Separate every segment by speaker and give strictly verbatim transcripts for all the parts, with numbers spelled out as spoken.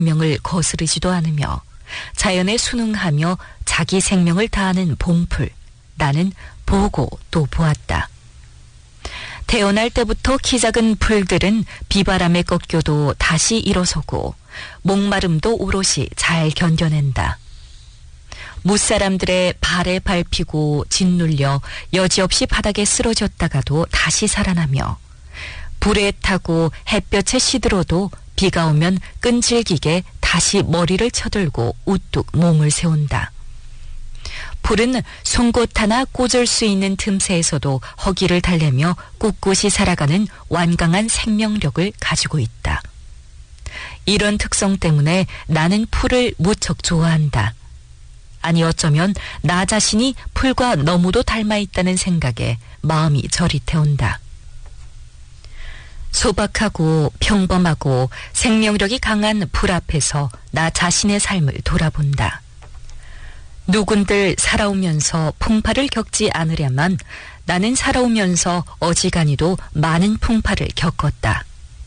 Speaker 1: 명을 거스르지도 않으며 자연에 순응하며 자기 생명을 다하는 봄풀, 나는 보고 또 보았다. 태어날 때부터 키 작은 풀들은 비바람에 꺾여도 다시 일어서고 목마름도 오롯이 잘 견뎌낸다. 무사람들의 발에 밟히고 짓눌려 여지없이 바닥에 쓰러졌다가도 다시 살아나며 불에 타고 햇볕에 시들어도 비가 오면 끈질기게 다시 머리를 쳐들고 우뚝 몸을 세운다. 풀은 송곳 하나 꽂을 수 있는 틈새에서도 허기를 달래며 꿋꿋이 살아가는 완강한 생명력을 가지고 있다. 이런 특성 때문에 나는 풀을 무척 좋아한다. 아니 어쩌면 나 자신이 풀과 너무도 닮아 있다는 생각에 마음이 저릿해온다. 소박하고 평범하고 생명력이 강한 풀 앞에서 나 자신의 삶을 돌아본다. 누군들 살아오면서 풍파를 겪지 않으려면 나는 살아오면서 어지간히도 많은 풍파를 겪었다.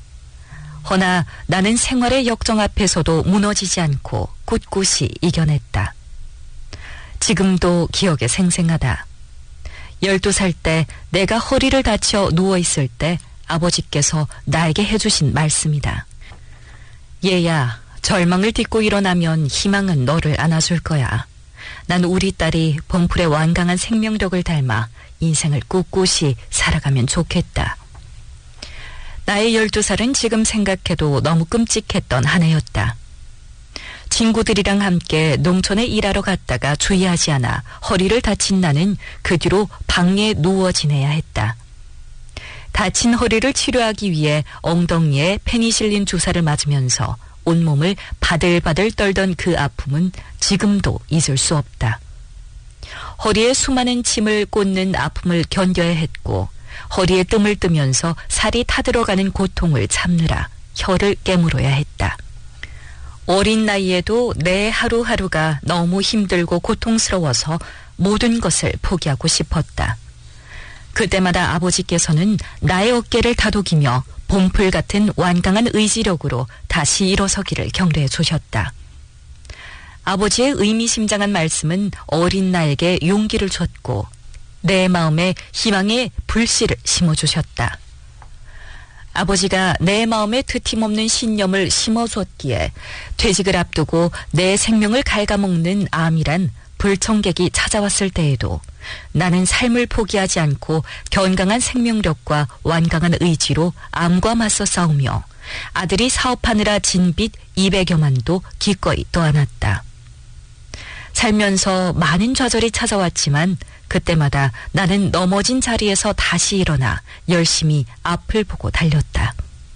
Speaker 1: 허나 나는 생활의 역정 앞에서도 무너지지 않고 꿋꿋이 이겨냈다. 지금도 기억에 생생하다. 열두 살 때 내가 허리를 다쳐 누워있을 때 아버지께서 나에게 해주신 말씀이다. 얘야, 절망을 딛고 일어나면 희망은 너를 안아줄 거야. 난 우리 딸이 봄풀의 완강한 생명력을 닮아 인생을 꿋꿋이 살아가면 좋겠다. 나의 열두 살은 지금 생각해도 너무 끔찍했던 한 해였다. 친구들이랑 함께 농촌에 일하러 갔다가 주의하지 않아 허리를 다친 나는 그 뒤로 방에 누워 지내야 했다. 다친 허리를 치료하기 위해 엉덩이에 페니실린 주사를 맞으면서 온몸을 바들바들 떨던 그 아픔은 지금도 잊을 수 없다. 허리에 수많은 침을 꽂는 아픔을 견뎌야 했고 허리에 뜸을 뜨면서 살이 타들어가는 고통을 참느라 혀를 깨물어야 했다. 어린 나이에도 내 하루하루가 너무 힘들고 고통스러워서 모든 것을 포기하고 싶었다. 그때마다 아버지께서는 나의 어깨를 다독이며 봄풀 같은 완강한 의지력으로 다시 일어서기를 격려해 주셨다. 아버지의 의미심장한 말씀은 어린 나에게 용기를 줬고 내 마음에 희망의 불씨를 심어주셨다. 아버지가 내 마음에 드팀없는 신념을 심어주었기에 퇴직을 앞두고 내 생명을 갉아먹는 암이란 불청객이 찾아왔을 때에도 나는 삶을 포기하지 않고 견강한 생명력과 완강한 의지로 암과 맞서 싸우며 아들이 사업하느라 진 빚 이백여만도 기꺼이 떠안았다. 살면서 많은 좌절이 찾아왔지만 그때마다 나는 넘어진 자리에서 다시 일어나 열심히 앞을 보고 달렸다.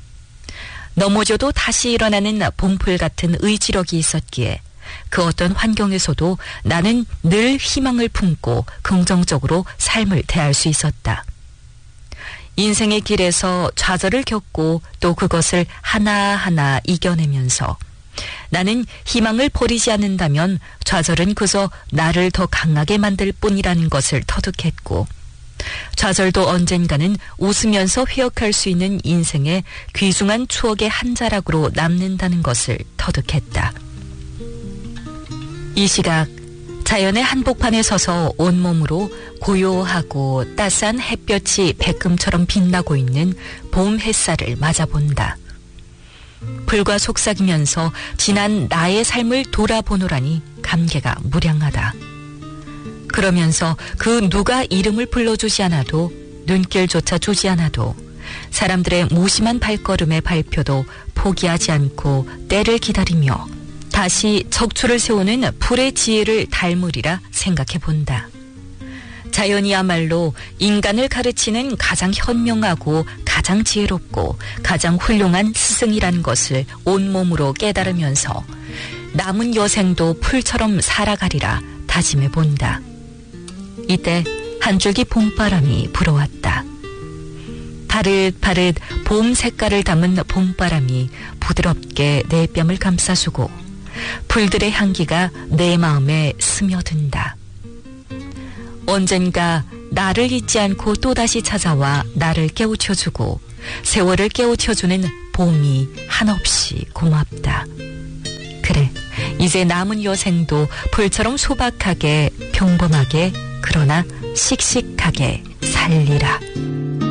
Speaker 1: 넘어져도 다시 일어나는 봄풀 같은 의지력이 있었기에 그 어떤 환경에서도 나는 늘 희망을 품고 긍정적으로 삶을 대할 수 있었다. 인생의 길에서 좌절을 겪고 또 그것을 하나하나 이겨내면서 나는 희망을 버리지 않는다면 좌절은 그저 나를 더 강하게 만들 뿐이라는 것을 터득했고 좌절도 언젠가는 웃으면서 회역할 수 있는 인생의 귀중한 추억의 한 자락으로 남는다는 것을 터득했다. 이 시각 자연의 한복판에 서서 온몸으로 고요하고 따스한 햇볕이 백금처럼 빛나고 있는 봄 햇살을 맞아본다. 불과 속삭이면서 지난 나의 삶을 돌아보노라니 감개가 무량하다. 그러면서 그 누가 이름을 불러주지 않아도 눈길조차 주지 않아도 사람들의 무심한 발걸음에 밟혀도 포기하지 않고 때를 기다리며 다시 척추를 세우는 풀의 지혜를 닮으리라 생각해본다. 자연이야말로 인간을 가르치는 가장 현명하고 가장 지혜롭고 가장 훌륭한 스승이라는 것을 온몸으로 깨달으면서 남은 여생도 풀처럼 살아가리라 다짐해본다. 이때 한 줄기 봄바람이 불어왔다. 파릇파릇 봄 색깔을 담은 봄바람이 부드럽게 내 뺨을 감싸주고 풀들의 향기가 내 마음에 스며든다. 언젠가 나를 잊지 않고 또다시 찾아와 나를 깨우쳐주고 세월을 깨우쳐주는 봄이 한없이 고맙다. 이제 남은 여생도 불처럼 소박하게 평범하게 그러나 씩씩하게 살리라.